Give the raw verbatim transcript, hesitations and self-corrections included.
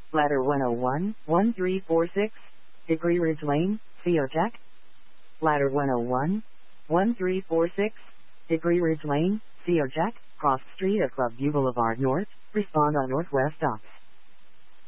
Ladder one oh one, one three four six, Hickory Ridge Lane, C R Jack. Ladder one oh one, one three four six, Hickory Ridge Lane, C R Jack, cross street at Clubview Boulevard North, respond on Northwest Docks.